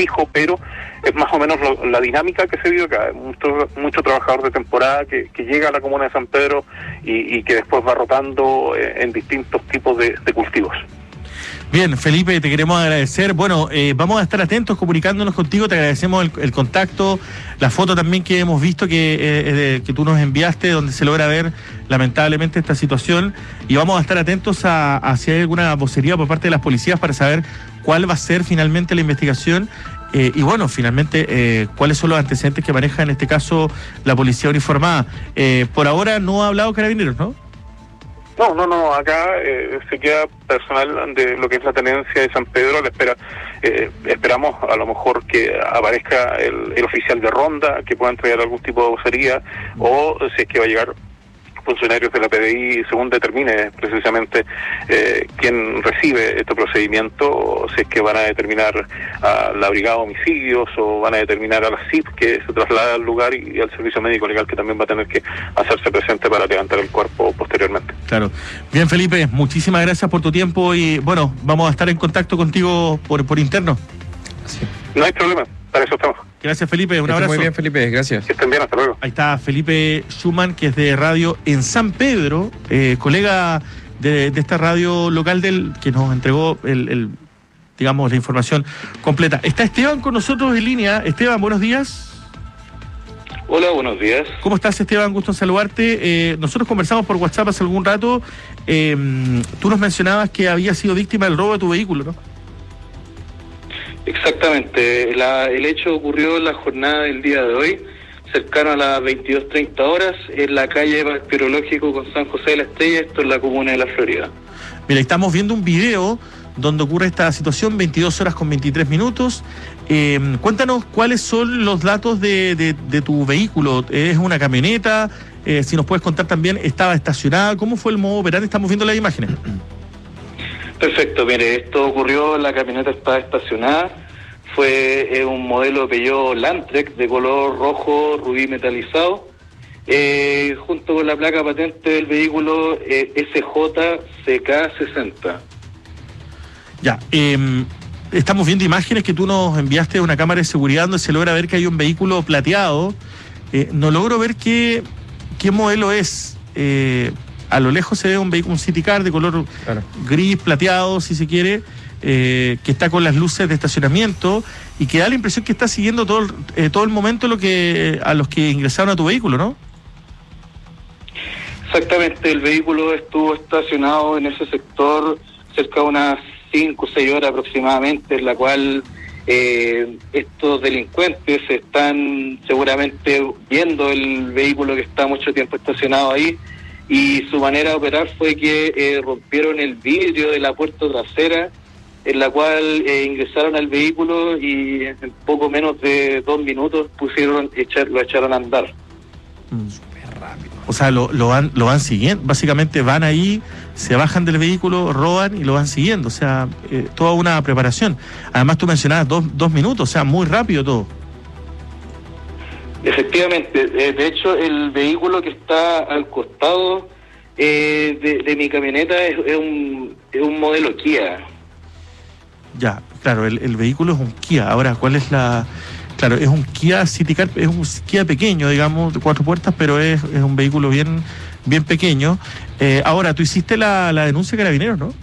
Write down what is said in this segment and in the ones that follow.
fijo, pero es más o menos la dinámica que se vive acá. Mucho trabajador de temporada que llega a la comuna de San Pedro y que después va rotando en distintos tipos de cultivos. Bien, Felipe, te queremos agradecer. Bueno, vamos a estar atentos comunicándonos contigo. Te agradecemos el contacto, la foto también que hemos visto que tú nos enviaste, donde se logra ver lamentablemente esta situación. Y vamos a estar atentos a si hay alguna vocería por parte de las policías para saber cuál va a ser finalmente la investigación. Y bueno, finalmente, cuáles son los antecedentes que maneja en este caso la policía uniformada. Por ahora no ha hablado Carabineros, ¿no? No, acá se queda personal de lo que es la tenencia de San Pedro a la espera. Esperamos a lo mejor que aparezca el oficial de ronda, que pueda entregar algún tipo de vocería, o si es que va a llegar funcionarios de la PDI según determine precisamente quién recibe este procedimiento, si es que van a determinar a la Brigada de Homicidios o van a determinar a la CIP que se traslada al lugar y al Servicio Médico Legal, que también va a tener que hacerse presente para levantar el cuerpo posteriormente. Claro. Bien, Felipe, muchísimas gracias por tu tiempo y bueno, vamos a estar en contacto contigo por interno. Sí. No hay problema, para eso estamos. Gracias, Felipe, un abrazo. Muy bien, Felipe, gracias. Que estén bien, hasta luego. Ahí está Felipe Schumann, que es de radio en San Pedro, colega de esta radio local que nos entregó digamos, la información completa. Está Esteban con nosotros en línea. Esteban, buenos días. Hola, buenos días. ¿Cómo estás, Esteban? Gusto en saludarte. Nosotros conversamos por WhatsApp hace algún rato. Tú nos mencionabas que había sido víctima del robo de tu vehículo, ¿no? Exactamente, el hecho ocurrió en la jornada del día de hoy, cercano a las 22:30 horas, en la calle Bacteriológico con San José de la Estrella, esto en la comuna de La Florida. Mira, estamos viendo un video donde ocurre esta situación, 22 horas con 23 minutos. Cuéntanos cuáles son los datos de tu vehículo. ¿Es una camioneta? Si nos puedes contar también, ¿estaba estacionada? ¿Cómo fue el modo operante? Estamos viendo las imágenes. Perfecto, mire, esto ocurrió, la camioneta estaba estacionada, fue un modelo Peugeot Landtrek de color rojo rubí metalizado, junto con la placa patente del vehículo SJCK60. Ya, estamos viendo imágenes que tú nos enviaste de una cámara de seguridad donde se logra ver que hay un vehículo plateado. No logro ver qué modelo es. A lo lejos se ve un vehículo, un City Car de color gris, plateado, si se quiere, que está con las luces de estacionamiento y que da la impresión que está siguiendo todo el momento a los que ingresaron a tu vehículo, ¿no? Exactamente, el vehículo estuvo estacionado en ese sector cerca de unas 5 o 6 horas aproximadamente, en la cual estos delincuentes están seguramente viendo el vehículo que está mucho tiempo estacionado ahí. Y su manera de operar fue que rompieron el vidrio de la puerta trasera, en la cual ingresaron al vehículo y en poco menos de 2 minutos lo echaron a andar. Súper rápido. O sea, lo van siguiendo, básicamente van ahí, se bajan del vehículo, roban y lo van siguiendo, o sea, toda una preparación. Además tú mencionabas 2 minutos, o sea, muy rápido todo. Efectivamente, de hecho el vehículo que está al costado de mi camioneta es un modelo Kia. Ya, claro, el vehículo es un Kia. Ahora, ¿cuál es la...? Claro, es un Kia City Car, es un Kia pequeño, digamos, de 4 puertas, pero es un vehículo bien pequeño. Ahora, tú hiciste la denuncia de Carabineros, ¿no?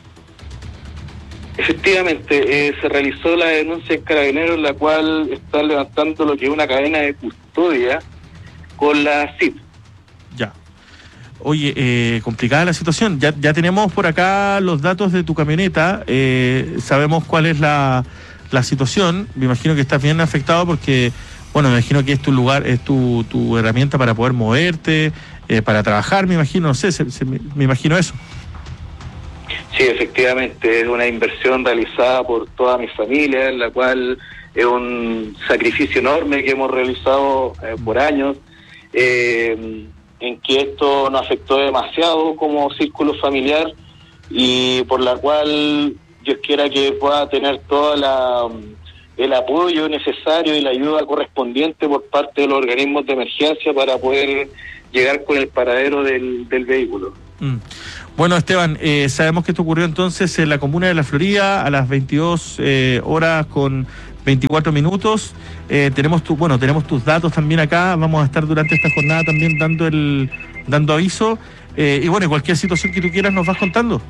Efectivamente, se realizó la denuncia en Carabineros, la cual está levantando lo que es una cadena de custodia con la CIP. Ya. Oye, complicada la situación. Ya tenemos por acá los datos de tu camioneta. Sabemos cuál es la situación. Me imagino que estás bien afectado porque, bueno, me imagino que es tu lugar, es tu herramienta para poder moverte, para trabajar, me imagino, no sé, me imagino eso. Sí, efectivamente, es una inversión realizada por toda mi familia, en la cual es un sacrificio enorme que hemos realizado por años, en que esto nos afectó demasiado como círculo familiar y por la cual Dios quiera que pueda tener todo el apoyo necesario y la ayuda correspondiente por parte de los organismos de emergencia para poder llegar con el paradero del vehículo. Bueno, Esteban, sabemos que esto ocurrió entonces en la comuna de La Florida a las 22 horas con 24 minutos. Tenemos tus datos también acá. Vamos a estar durante esta jornada también dando aviso. Y bueno, cualquier situación que tú quieras nos vas contando.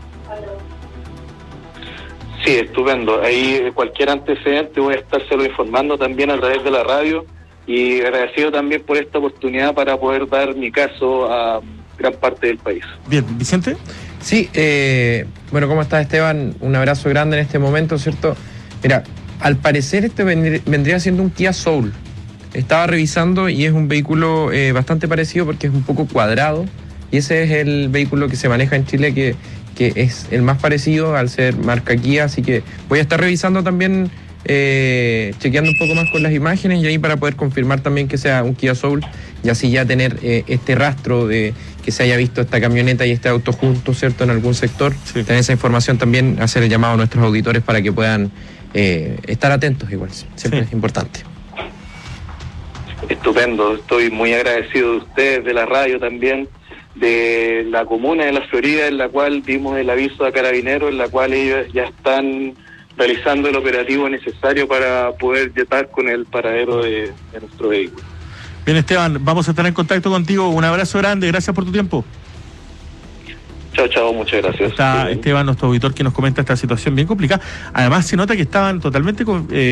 Sí, estupendo. Ahí cualquier antecedente voy a estárselo informando también a través de la radio, y agradecido también por esta oportunidad para poder dar mi caso a gran parte del país. Bien, Vicente. Sí, bueno, ¿cómo estás, Esteban? Un abrazo grande en este momento, ¿cierto? Mira, al parecer este vendría siendo un Kia Soul. Estaba revisando y es un vehículo bastante parecido porque es un poco cuadrado, y ese es el vehículo que se maneja en Chile que es el más parecido al ser marca Kia, así que voy a estar revisando también, chequeando un poco más con las imágenes, y ahí para poder confirmar también que sea un Kia Soul, y así ya tener este rastro de que se haya visto esta camioneta y este auto juntos, ¿cierto?, en algún sector. Sí. Tener esa información también, hacer el llamado a nuestros auditores para que puedan estar atentos igual, siempre Sí. es importante. Estupendo, estoy muy agradecido de ustedes, de la radio también, de la comuna de La Florida, en la cual dimos el aviso a Carabineros, en la cual ellos ya están realizando el operativo necesario para poder llegar con el paradero de nuestro vehículo. Bien, Esteban, vamos a estar en contacto contigo. Un abrazo grande, gracias por tu tiempo. Chao, muchas gracias. Está Esteban, nuestro auditor, que nos comenta esta situación bien complicada. Además, se nota que estaban totalmente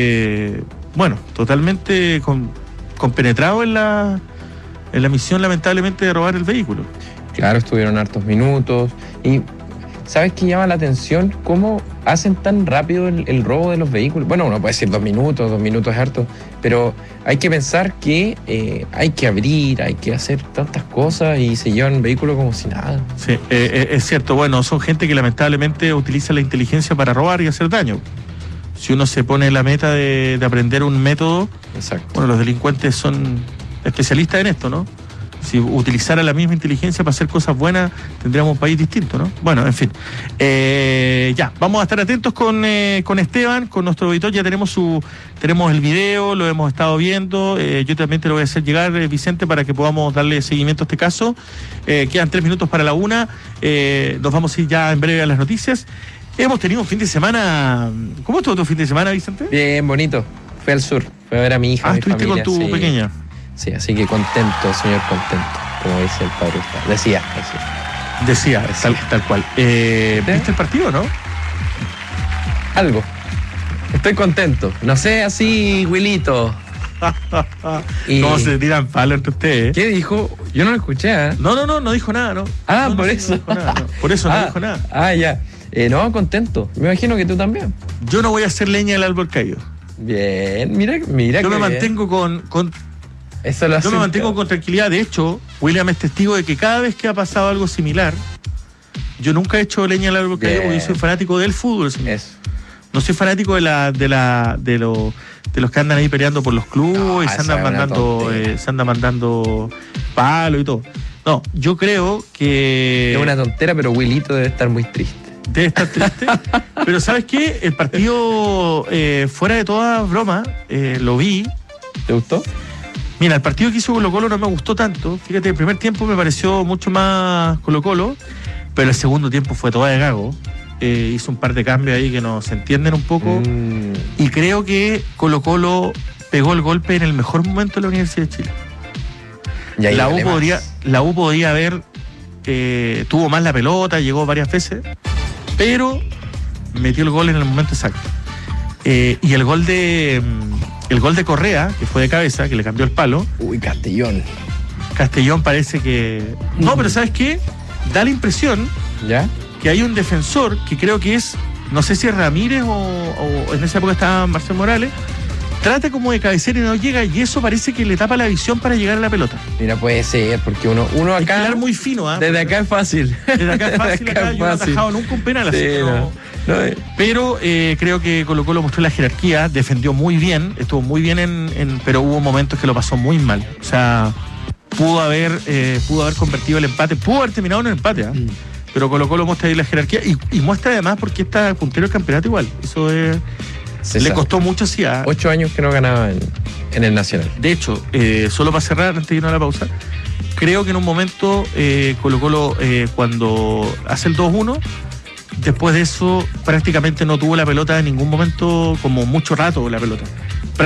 compenetrados en la misión, lamentablemente, de robar el vehículo. Claro, estuvieron hartos minutos. Y ¿sabes qué llama la atención? ¿Cómo hacen tan rápido el robo de los vehículos? Bueno, uno puede decir 2 minutos es harto, pero hay que pensar que hay que abrir, hay que hacer tantas cosas, y se llevan un vehículo como si nada. Sí, es cierto. Bueno, son gente que lamentablemente utiliza la inteligencia para robar y hacer daño. Si uno se pone la meta de aprender un método, Exacto. bueno, los delincuentes son especialistas en esto, ¿no? Si utilizara la misma inteligencia para hacer cosas buenas, tendríamos un país distinto, ¿no? Bueno, en fin. Ya, vamos a estar atentos con Esteban, con nuestro auditor. Ya tenemos el video, lo hemos estado viendo. Yo también te lo voy a hacer llegar, Vicente, para que podamos darle seguimiento a este caso. Quedan 3 minutos para la 1. Nos vamos a ir ya en breve a las noticias. Hemos tenido un fin de semana. ¿Cómo estuvo tu fin de semana, Vicente? Bien, bonito. Fui al sur, fui a ver a mi hija, a mi estuviste familia. con tu pequeña. Sí, así que contento, señor, contento, como dice el padre. Decía. Tal cual. ¿Viste el partido, no? Algo. Estoy contento. No sé, así, Wilito. ¿Cómo se tiran palos entre ustedes? ¿Qué dijo? Yo no lo escuché, ¿eh? No dijo nada, ¿no? Ah, No, por no eso. dijo nada, no. Por eso no dijo nada. Ah, ya. No, contento. Me imagino que tú también. Yo no voy a hacer leña del árbol caído. Bien, mira. Yo que me mantengo Eso lo yo hace me mantengo con tranquilidad. De hecho, William es testigo de que cada vez que ha pasado algo similar, yo nunca he hecho leña del árbol caído, porque yo soy fanático del fútbol, señor. Eso. No soy fanático de los que andan ahí peleando por los clubes, y se andan mandando palos y todo. No, yo creo que Es una tontera, pero Wilito debe estar muy triste. debe estar triste. Pero ¿sabes qué? El partido, fuera de toda broma, lo vi. ¿Te gustó? Mira, el partido que hizo Colo-Colo no me gustó tanto. Fíjate, el primer tiempo me pareció mucho más Colo-Colo, pero el segundo tiempo fue todo de gago. Hizo un par de cambios ahí que no se entienden un poco. Y creo que Colo-Colo pegó el golpe en el mejor momento de la Universidad de Chile. La U podría haber, tuvo más la pelota, llegó varias veces, pero metió el gol en el momento exacto. Y el gol de Correa, que fue de cabeza, que le cambió el palo. Uy, Castellón parece que... No, pero ¿sabes qué? Da la impresión ¿ya? que hay un defensor que creo que es, no sé si es Ramírez o en esa época estaba Marcelo Morales, trata como de cabecear y no llega, y eso parece que le tapa la visión para llegar a la pelota. Mira, puede ser, porque uno Hay que acá... hablar muy fino, ¿ah? Desde acá es fácil. Desde acá es fácil, acá yo no he atajado nunca un penal, así que no. Pero creo que Colo-Colo mostró la jerarquía, defendió muy bien, estuvo muy bien pero hubo momentos que lo pasó muy mal. O sea, pudo haber convertido el empate, pudo haber terminado en un empate, ¿eh? Pero Colo-Colo muestra ahí la jerarquía y muestra además porque está puntero del campeonato igual. Eso es... Le costó mucho, sí. 8 años que no ganaba en el Nacional. De hecho, solo para cerrar, antes de irnos a la pausa, creo que en un momento Colo-Colo, cuando hace el 2-1, después de eso prácticamente no tuvo la pelota en ningún momento, como mucho rato la pelota.